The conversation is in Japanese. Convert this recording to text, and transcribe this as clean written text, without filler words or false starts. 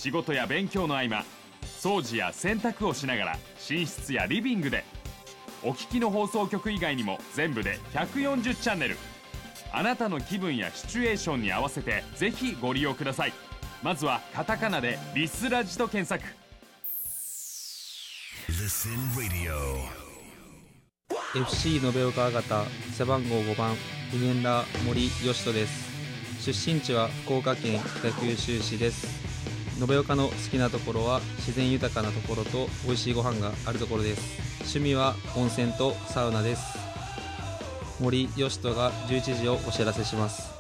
仕事や勉強の合間、掃除や洗濯をしながら寝室やリビングで。お聞きの放送局以外にも全部で140チャンネル。あなたの気分やシチュエーションに合わせてぜひご利用ください。まずはカタカナでリスラジと検索。 Listen Radio。 FC 延岡方背番号5番ディフェンダー森義人です。出身地は福岡県北九州市です。延岡の好きなところは自然豊かなところと美味しいご飯があるところです。趣味は温泉とサウナです。森義人が11時をお知らせします。